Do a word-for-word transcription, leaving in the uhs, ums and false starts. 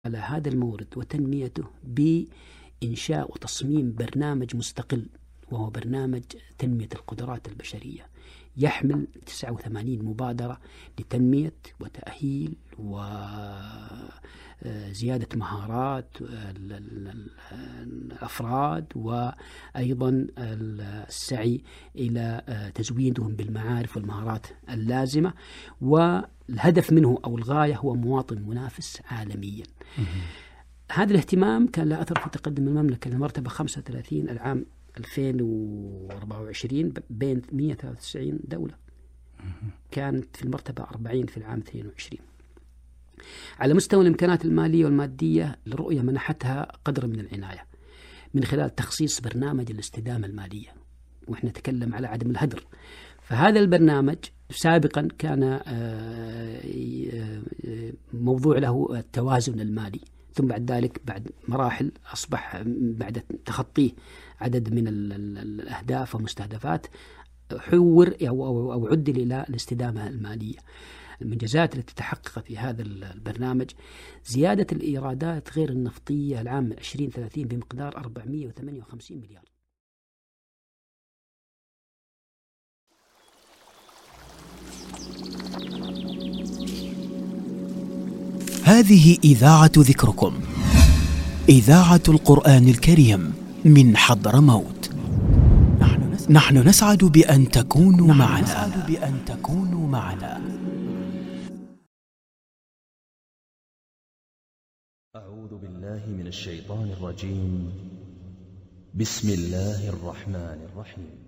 على هذا المورد وتنميته بإنشاء وتصميم برنامج مستقل، وهو برنامج تنمية القدرات البشرية، يحمل تسعة وثمانين مبادرة لتنمية وتأهيل وزيادة مهارات الأفراد، وأيضا السعي إلى تزويدهم بالمعارف والمهارات اللازمة، والهدف منه أو الغاية هو مواطن منافس عالميا. هذا الاهتمام كان له أثر في تقدم المملكة لمرتبة خمسة وثلاثين العام ألفين وأربعة وعشرين بين مئة وثلاثة وتسعين دولة، كانت في المرتبة أربعين في العام اثنين وعشرين. على مستوى الإمكانات المالية والمادية، الرؤية منحتها قدر من العناية من خلال تخصيص برنامج الاستدامة المالية، وإحنا نتكلم على عدم الهدر. فهذا البرنامج سابقا كان موضوع له التوازن المالي، ثم بعد ذلك بعد مراحل أصبح بعد تخطيه عدد من الأهداف ومستهدفات حور أو عدل إلى الاستدامة المالية. المنجزات التي تحقق في هذا البرنامج زيادة الإيرادات غير النفطية العام عشرين ثلاثين بمقدار أربعمئة وثمانية وخمسين مليار. هذه إذاعة ذكركم، إذاعة القرآن الكريم من حضرموت. نحن نسعد بأن تكونوا معنا. نسعد بأن تكونوا معنا. أعوذ بالله من الشيطان الرجيم. بسم الله الرحمن الرحيم.